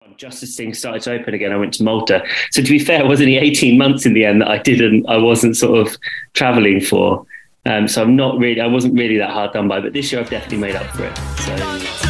Just as things started to open again, I went to Malta. So to be fair, it was only 18 months in the end that I wasn't sort of traveling for. So I wasn't really that hard done by, but this year I've definitely made up for it. So